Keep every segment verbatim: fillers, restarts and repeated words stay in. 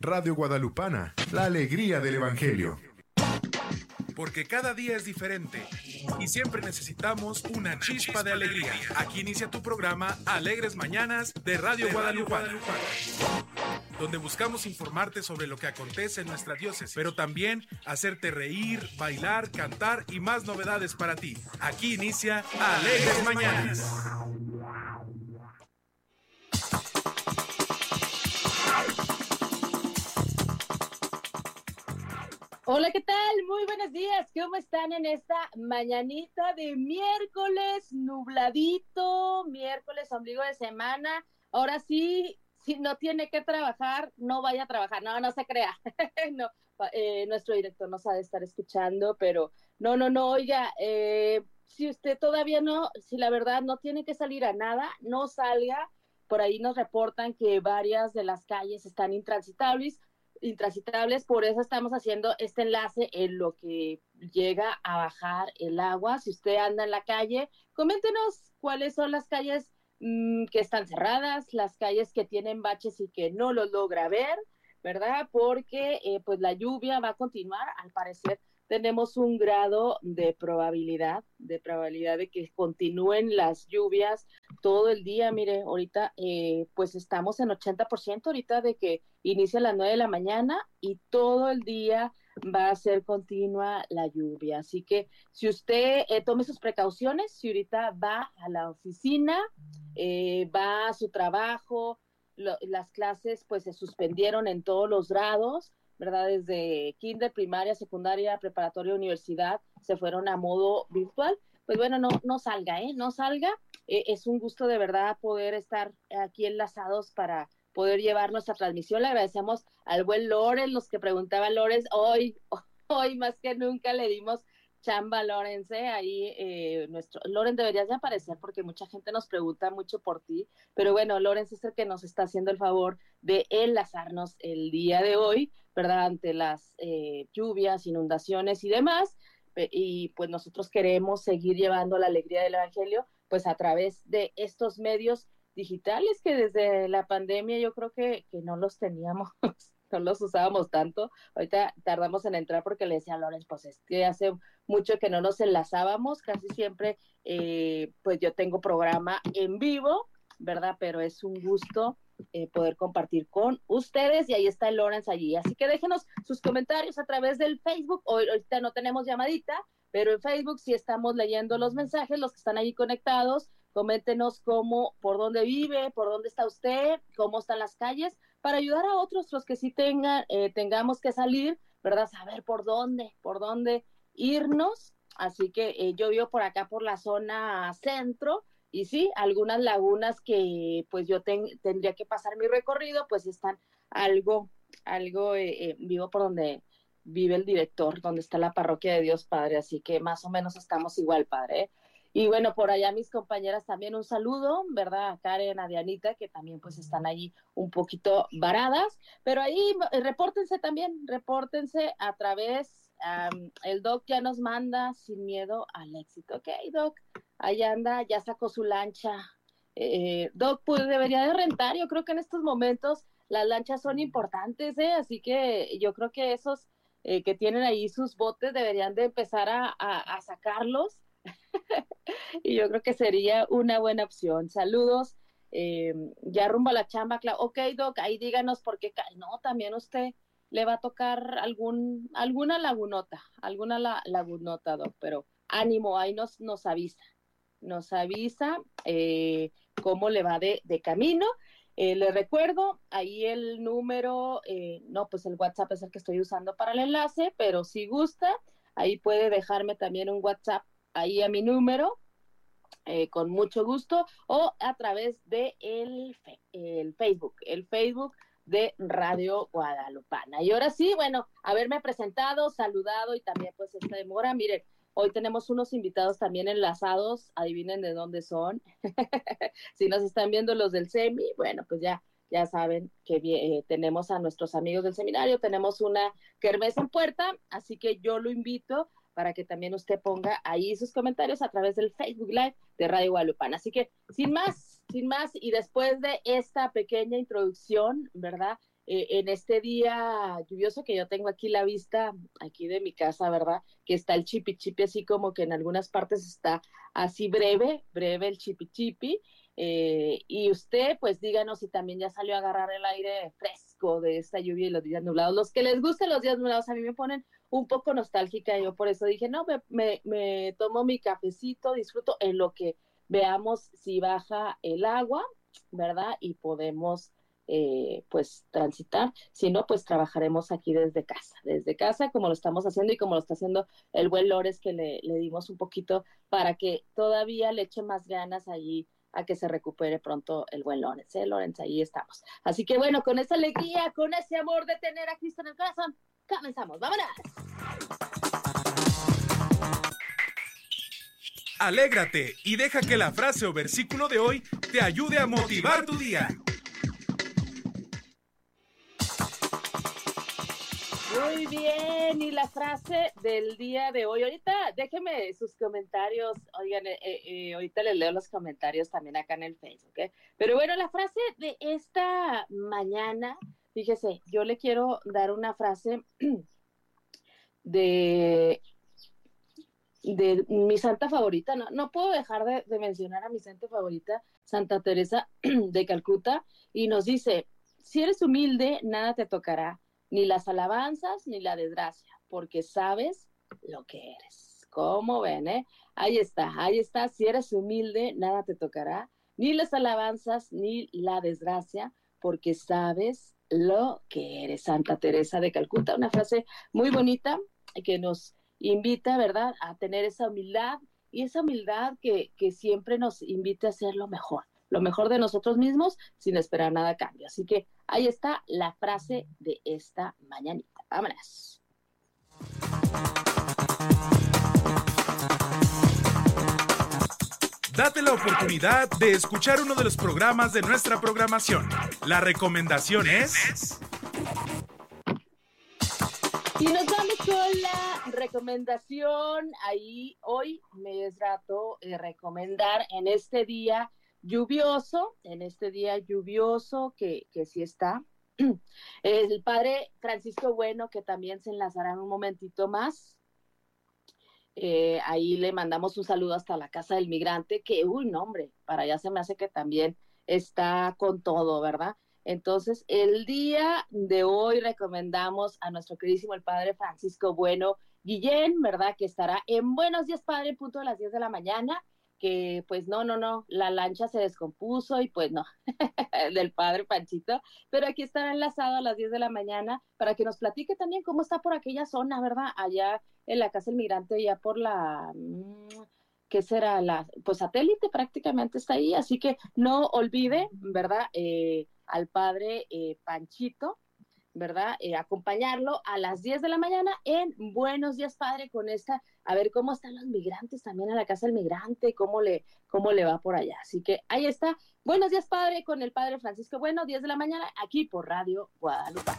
Radio Guadalupana, la alegría del Evangelio. Porque cada día es diferente y siempre necesitamos una chispa de alegría. Aquí inicia tu programa Alegres Mañanas de Radio Guadalupana, donde buscamos informarte sobre lo que acontece en nuestra diócesis, pero también hacerte reír, bailar, cantar y más novedades para ti. Aquí inicia Alegres Mañanas. Hola, ¿qué tal? Muy buenos días. ¿Cómo están en esta mañanita de miércoles nubladito, miércoles ombligo de semana? Ahora sí, si no tiene que trabajar, no vaya a trabajar. No, no se crea. no, eh, nuestro director nos ha de estar escuchando, pero no, no, no, oiga, eh, si usted todavía no, si la verdad no tiene que salir a nada, no salga. Por ahí nos reportan que varias de las calles están intransitables, intransitables, por eso estamos haciendo este enlace en lo que llega a bajar el agua. Si usted anda en la calle, coméntenos cuáles son las calles mmm, que están cerradas, las calles que tienen baches y que no los logra ver, ¿verdad? Porque eh, pues la lluvia va a continuar, al parecer tenemos un grado de probabilidad, de probabilidad de que continúen las lluvias todo el día. Mire, ahorita eh, pues estamos en ochenta por ciento ahorita de que inicia a las nueve de la mañana y todo el día va a ser continua la lluvia. Así que si usted eh, tome sus precauciones, si ahorita va a la oficina, eh, va a su trabajo, lo, las clases pues se suspendieron en todos los grados, ¿verdad? Desde kinder, primaria, secundaria, preparatoria, universidad, se fueron a modo virtual. Pues bueno, no, no salga, ¿eh? No salga. Eh, es un gusto de verdad poder estar aquí enlazados para poder llevar nuestra transmisión. Le agradecemos al buen Loren, los que preguntaba Loren, hoy, hoy más que nunca le dimos chamba a Lorenz, ¿eh? Ahí eh, nuestro, Loren, deberías de aparecer porque mucha gente nos pregunta mucho por ti, pero bueno, Lorenz es el que nos está haciendo el favor de enlazarnos el día de hoy, ¿verdad? Ante las eh, lluvias, inundaciones y demás, y pues nosotros queremos seguir llevando la alegría del Evangelio, pues a través de estos medios digitales que desde la pandemia yo creo que, que no los teníamos, no los usábamos tanto. Ahorita tardamos en entrar porque le decía a Lorenz, pues es que hace mucho que no nos enlazábamos, casi siempre eh, pues yo tengo programa en vivo, ¿verdad? Pero es un gusto eh, poder compartir con ustedes y ahí está el Lorenz allí. Así que déjenos sus comentarios a través del Facebook. Hoy ahorita no tenemos llamadita, pero en Facebook sí estamos leyendo los mensajes, los que están ahí conectados. Coméntenos cómo, por dónde vive, por dónde está usted, cómo están las calles, para ayudar a otros, los que sí tengan, eh, tengamos que salir, ¿verdad? Saber por dónde, por dónde irnos. Así que eh, yo vivo por acá, por la zona centro, y sí, algunas lagunas que pues yo ten, tendría que pasar mi recorrido, pues están algo, algo, eh, eh, vivo por donde vive el director, donde está la parroquia de Dios Padre, así que más o menos estamos igual, Padre, ¿eh? Y bueno, por allá mis compañeras también un saludo, ¿verdad? A Karen, a Dianita, que también pues están allí un poquito varadas, pero ahí repórtense también, repórtense a través, um, el Doc ya nos manda sin miedo al éxito. Ok, Doc, ahí anda, ya sacó su lancha. Eh, Doc, pues debería de rentar, yo creo que en estos momentos las lanchas son importantes, ¿eh? Así que yo creo que esos eh, que tienen ahí sus botes deberían de empezar a, a, a sacarlos. Y yo creo que sería una buena opción. Saludos, eh, ya rumbo a la chamba. Ok, Doc, ahí díganos por qué. No, también usted le va a tocar algún, alguna lagunota, alguna la, lagunota, Doc, pero ánimo, ahí nos, nos avisa, nos avisa eh, cómo le va de, de camino. Eh, le recuerdo, ahí el número, eh, no, pues el WhatsApp es el que estoy usando para el enlace, pero si gusta, ahí puede dejarme también un WhatsApp ahí a mi número, eh, con mucho gusto, o a través de el, el Facebook, el Facebook de Radio Guadalupana. Y ahora sí, bueno, haberme presentado, saludado y también pues esta demora, miren, hoy tenemos unos invitados también enlazados, adivinen de dónde son, si nos están viendo los del SEMI, bueno, pues ya, ya saben que eh, tenemos a nuestros amigos del seminario, tenemos una kermés en puerta, así que yo lo invito para que también usted ponga ahí sus comentarios a través del Facebook Live de Radio Guadalupana. Así que, sin más, sin más, y después de esta pequeña introducción, ¿verdad? eh, en este día lluvioso que yo tengo aquí la vista, aquí de mi casa, ¿verdad? Que está el chipi chipi, así como que en algunas partes está así breve, breve el chipi chipi. Eh, y usted, pues díganos si también ya salió a agarrar el aire fresco de esta lluvia y los días nublados. Los que les gustan los días nublados a mí me ponen un poco nostálgica. Yo por eso dije, no, me, me, me tomo mi cafecito, disfruto en lo que veamos si baja el agua, ¿verdad? Y podemos, eh, pues, transitar. Si no, pues trabajaremos aquí desde casa, desde casa, como lo estamos haciendo y como lo está haciendo el buen Lores, que le, le dimos un poquito para que todavía le eche más ganas allí a que se recupere pronto el buen Lorenz, ¿eh? Lorenz, ahí estamos. Así que bueno, con esa alegría, con ese amor de tener a Cristo en el corazón, comenzamos. ¡Vámonos! Alégrate y deja que la frase o versículo de hoy te ayude a motivar tu día. Muy bien, y la frase del día de hoy, ahorita déjenme sus comentarios, oigan, eh, eh, ahorita les leo los comentarios también acá en el Facebook, ¿eh? Pero bueno, la frase de esta mañana, fíjese, yo le quiero dar una frase de, de mi santa favorita, no, no puedo dejar de, de mencionar a mi santa favorita, Santa Teresa de Calcuta, y nos dice, si eres humilde, nada te tocará, ni las alabanzas, ni la desgracia, porque sabes lo que eres. ¿Cómo ven, eh? Ahí está, ahí está. Si eres humilde, nada te tocará, ni las alabanzas, ni la desgracia, porque sabes lo que eres. Santa Teresa de Calcuta, una frase muy bonita que nos invita, ¿verdad?, a tener esa humildad, y esa humildad que, que siempre nos invita a hacer lo mejor. Lo mejor de nosotros mismos sin esperar nada a cambio. Así que ahí está la frase de esta mañanita. Vámonos. Date la oportunidad de escuchar uno de los programas de nuestra programación. La recomendación es... Y nos vamos con la recomendación. Ahí hoy me es rato eh, recomendar en este día lluvioso, en este día lluvioso que, que sí está, el padre Francisco Bueno, que también se enlazará en un momentito más. Eh, ahí le mandamos un saludo hasta la Casa del Migrante, que, uy, no, hombre, para allá se me hace que también está con todo, ¿verdad? Entonces, el día de hoy recomendamos a nuestro queridísimo el padre Francisco Bueno Guillén, ¿verdad? Que estará en Buenos Días, Padre, en punto de las diez de la mañana, que pues no, no, no, la lancha se descompuso y pues no, del padre Panchito, pero aquí estará enlazado a las diez de la mañana para que nos platique también cómo está por aquella zona, ¿verdad? Allá en la Casa del Migrante, ya por la, ¿qué será? La, pues satélite prácticamente está ahí, así que no olvide, ¿verdad? Eh, al padre eh, Panchito, ¿verdad? Eh, acompañarlo a las diez de la mañana en Buenos Días, Padre, con esta, a ver cómo están los migrantes también en la Casa del Migrante, cómo le, cómo le va por allá. Así que ahí está, Buenos Días, Padre, con el padre Francisco Bueno, diez de la mañana, aquí por Radio Guadalupe.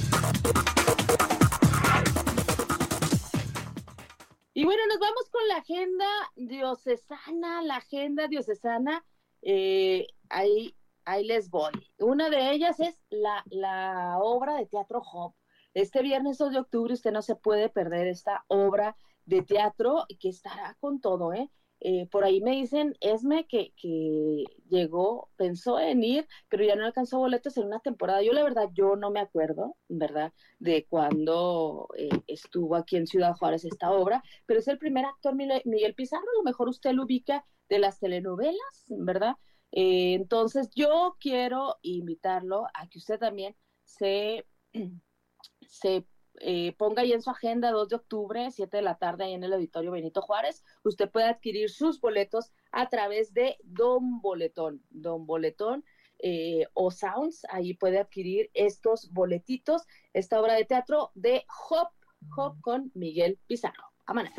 Y bueno, nos vamos con la agenda diocesana, la agenda diocesana, eh, ahí Ahí les voy. Una de ellas es la, la obra de teatro Job. Este viernes dos de octubre usted no se puede perder esta obra de teatro que estará con todo, ¿eh? Eh, por ahí me dicen, Esme, que, que llegó, pensó en ir, pero ya no alcanzó boletos en una temporada. Yo la verdad, yo no me acuerdo, ¿verdad?, de cuando eh, estuvo aquí en Ciudad Juárez esta obra, pero es el primer actor, Miguel Pizarro, a lo mejor usted lo ubica de las telenovelas, ¿verdad? Eh, entonces yo quiero invitarlo a que usted también se, se eh, ponga ahí en su agenda dos de octubre, siete de la tarde, ahí en el Auditorio Benito Juárez. Usted puede adquirir sus boletos a través de Don Boletón, Don Boletón eh, o Sounds, ahí puede adquirir estos boletitos, esta obra de teatro de Job, Job con Miguel Pizarro. Vámonos.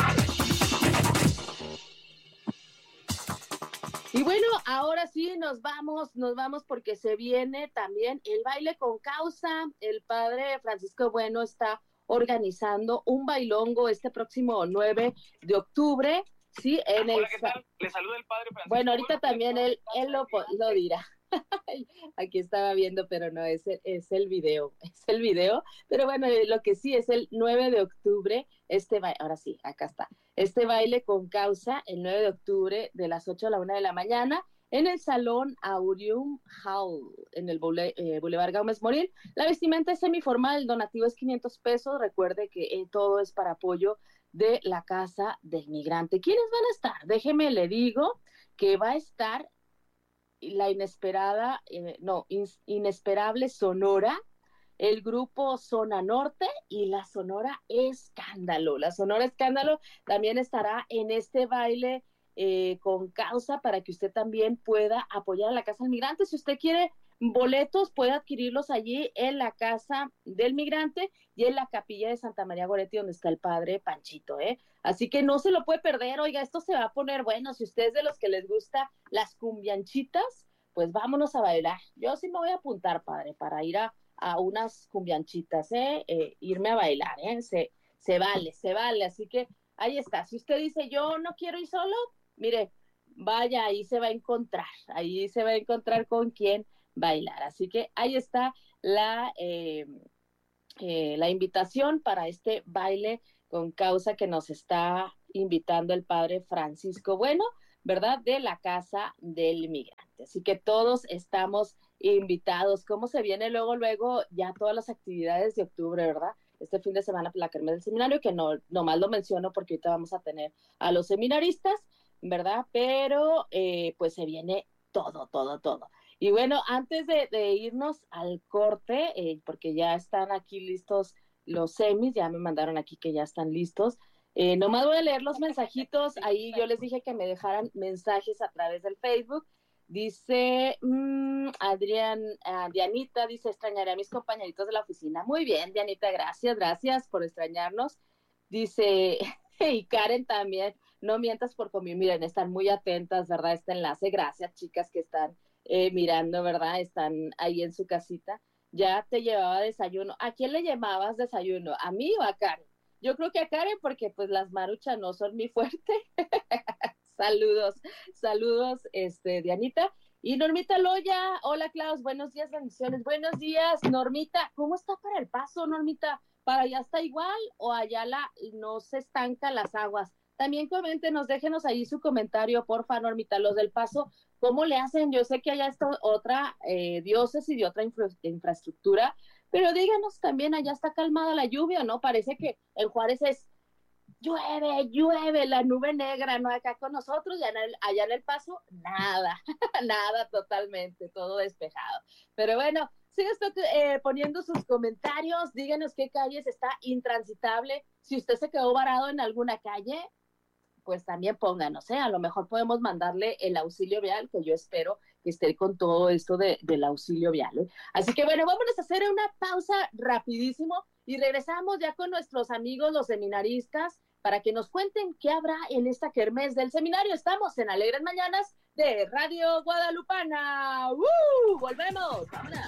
Y bueno, ahora sí nos vamos, nos vamos porque se viene también el baile con causa. El padre Francisco Bueno está organizando un bailongo este próximo nueve de octubre, sí, en Hola, el... ¿qué tal? Le saluda el padre Francisco. Bueno, ahorita también él, él lo, lo dirá. Aquí estaba viendo, pero no, es el, es el video, es el video, pero bueno, lo que sí es el nueve de octubre, este baile, ahora sí, acá está, este baile con causa, el nueve de octubre de las ocho a la una de la mañana, en el Salón Aureum Hall, en el Boule, eh, Boulevard Gómez Morín. La vestimenta es semiformal, el donativo es quinientos pesos, recuerde que eh, todo es para apoyo de la Casa del Migrante. ¿Quiénes van a estar? Déjeme le digo que va a estar la inesperada, eh, no, in, inesperable Sonora, el grupo Zona Norte y la Sonora Escándalo. La Sonora Escándalo también estará en este baile eh, con causa para que usted también pueda apoyar a la Casa del Migrante. Si usted quiere boletos, puede adquirirlos allí en la Casa del Migrante y en la Capilla de Santa María Goretti, donde está el padre Panchito, ¿eh? Así que no se lo puede perder. Oiga, esto se va a poner bueno. Si usted es de los que les gusta las cumbianchitas, pues vámonos a bailar. Yo sí me voy a apuntar, padre, para ir a, a unas cumbianchitas, ¿eh? Eh, irme a bailar, ¿eh? Se, se vale, se vale. Así que ahí está. Si usted dice, yo no quiero ir solo, mire, vaya, ahí se va a encontrar. Ahí se va a encontrar con quién bailar. Así que ahí está la, eh, eh, la invitación para este baile con causa que nos está invitando el padre Francisco Bueno, ¿verdad? De la Casa del Migrante. Así que todos estamos invitados. ¿Cómo se viene luego, luego ya todas las actividades de octubre, verdad? Este fin de semana la Kermés del Seminario, que no nomás lo menciono porque ahorita vamos a tener a los seminaristas, ¿verdad? Pero eh, pues se viene todo, todo, todo. Y bueno, antes de, de irnos al corte, eh, porque ya están aquí listos los semis, ya me mandaron aquí que ya están listos. Eh, nomás voy a leer los mensajitos. Ahí yo les dije que me dejaran mensajes a través del Facebook. Dice mmm, Adrián, uh, Dianita, dice, extrañaré a mis compañeritos de la oficina. Muy bien, Dianita, gracias, gracias por extrañarnos. Dice, y Karen también, no mientas por conmigo. Miren, están muy atentas, ¿verdad? Este enlace, gracias, chicas que están eh, mirando, ¿verdad? Están ahí en su casita. Ya te llevaba desayuno. ¿A quién le llevabas desayuno? ¿A mí o a Karen? Yo creo que a Karen, porque pues las maruchas no son mi fuerte. Saludos, saludos, este, Dianita. Y Normita Loya, hola Klaus, buenos días, bendiciones, buenos días, Normita. ¿Cómo está para El Paso, Normita? ¿Para allá está igual o allá la, no se estancan las aguas? También coméntenos, déjenos ahí su comentario, porfa, Normita, los del Paso, ¿cómo le hacen? Yo sé que allá está otra eh, diócesis y otra infra- infraestructura, pero díganos también, allá está calmada la lluvia, ¿no? Parece que en Juárez es llueve, llueve, la nube negra, ¿no? Acá con nosotros, ya en el, allá en El Paso, nada, nada totalmente, todo despejado. Pero bueno, sigue usted eh, poniendo sus comentarios, díganos qué calles está intransitable, si usted se quedó varado en alguna calle, pues también pónganos, ¿eh? A lo mejor podemos mandarle el auxilio vial, que yo espero que esté con todo esto de, del auxilio vial, ¿eh? Así que bueno, vámonos a hacer una pausa rapidísimo y regresamos ya con nuestros amigos los seminaristas para que nos cuenten qué habrá en esta kermés del seminario. Estamos en Alegres Mañanas de Radio Guadalupana. ¡Uh! ¡Volvemos! ¡Vámonos!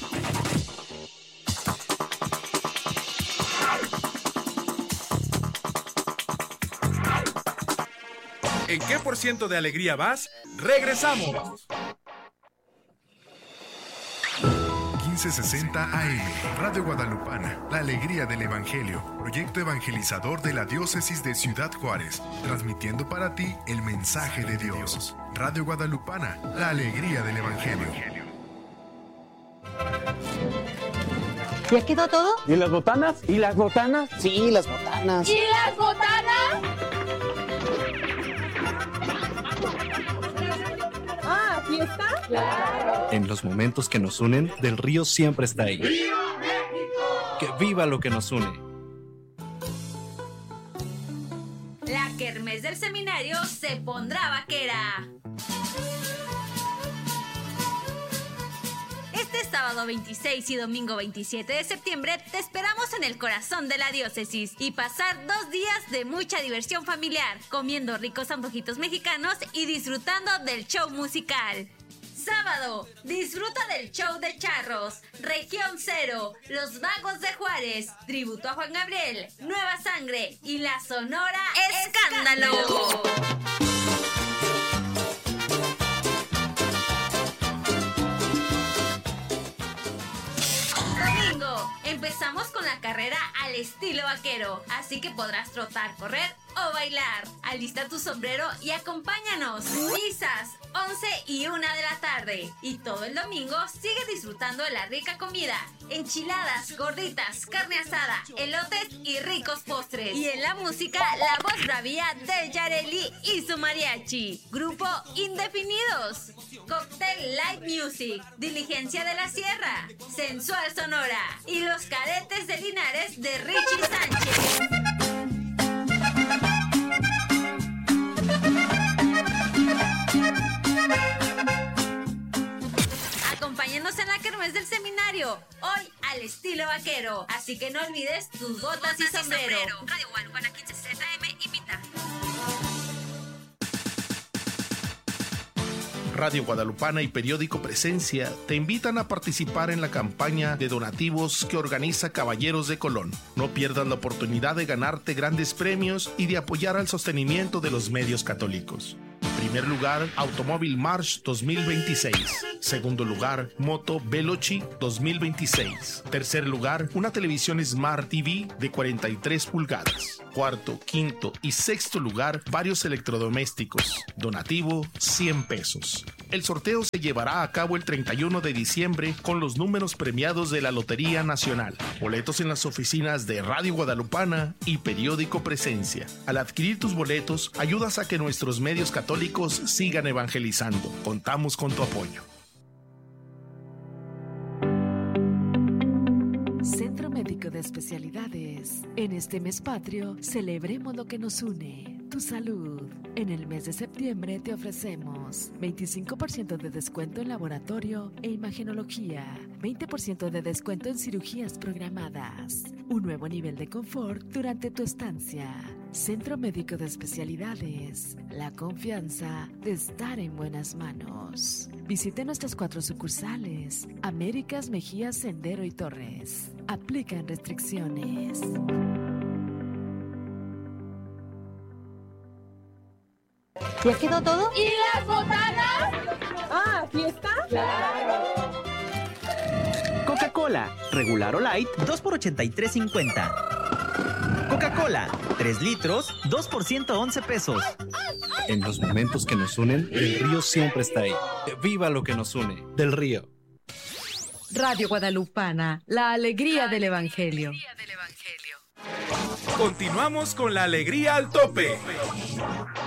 ¿En qué por ciento de alegría vas? ¡Regresamos! quince sesenta A M, Radio Guadalupana, la alegría del Evangelio, proyecto evangelizador de la diócesis de Ciudad Juárez, transmitiendo para ti el mensaje de Dios. Radio Guadalupana, la alegría del Evangelio. ¿Ya quedó todo? ¿Y las botanas? ¿Y las botanas? Sí, las botanas. ¿Y las botanas? Ah, ¿aquí está? Claro. En los momentos que nos unen, Del Río siempre está ahí. ¡Viva México! ¡Que viva lo que nos une! La kermés del seminario se pondrá vaquera. Este sábado veintiséis y domingo veintisiete de septiembre te esperamos en el corazón de la diócesis y pasar dos días de mucha diversión familiar, comiendo ricos antojitos mexicanos y disfrutando del show musical. Sábado, disfruta del show de charros, Región Cero, Los Magos de Juárez, Tributo a Juan Gabriel, Nueva Sangre y la Sonora Escándalo. Escándalo. domingo. Empezamos con la carrera al estilo vaquero, así que podrás trotar, correr o bailar. Alista tu sombrero y acompáñanos. Misas, once y una de la tarde. Y todo el domingo sigue disfrutando de la rica comida. Enchiladas, gorditas, carne asada, elotes y ricos postres. Y en la música, la voz bravía de Yareli y su mariachi. Grupo Indefinidos. Cocktail Light Music. Diligencia de la Sierra. Sensual Sonora. Y los Cadetes de Linares de Richie Sánchez. Acompáñanos en la kermés del seminario, hoy al estilo vaquero. Así que no olvides tus botas, botas y sombrero. Y sombrero. Radio Guadalupana quince sesenta A M invita. Radio Guadalupana y Periódico Presencia te invitan a participar en la campaña de donativos que organiza Caballeros de Colón. No pierdas la oportunidad de ganarte grandes premios y de apoyar al sostenimiento de los medios católicos. Primer lugar, Automóvil March dos mil veintiséis. Segundo lugar, Moto Veloci dos mil veintiséis. Tercer lugar, una televisión Smart T V de cuarenta y tres pulgadas. Cuarto, quinto y sexto lugar, varios electrodomésticos. Donativo, cien pesos. El sorteo se llevará a cabo el treinta y uno de diciembre con los números premiados de la Lotería Nacional. Boletos en las oficinas de Radio Guadalupana y Periódico Presencia. Al adquirir tus boletos, ayudas a que nuestros medios católicos sigan evangelizando. Contamos con tu apoyo. Centro Médico de Especialidades. En este mes patrio, celebremos lo que nos une, tu salud. En el mes de septiembre te ofrecemos veinticinco por ciento de descuento en laboratorio e imagenología, veinte por ciento de descuento en cirugías programadas, un nuevo nivel de confort durante tu estancia. Centro Médico de Especialidades, la confianza de estar en buenas manos. Visite nuestras cuatro sucursales, Américas, Mejías, Sendero y Torres. Aplican restricciones. ¿Ya quedó todo? ¿Y las botanas? Ah, ¿fiesta? ¡Claro! Coca-Cola, regular o light, dos por ochenta y tres cincuenta. Coca-Cola, tres litros, dos por ciento once pesos. En los momentos que nos unen, el río siempre está ahí. ¡Viva lo que nos une! Del Río. Radio Guadalupana, la alegría del Evangelio. Continuamos con la alegría al tope.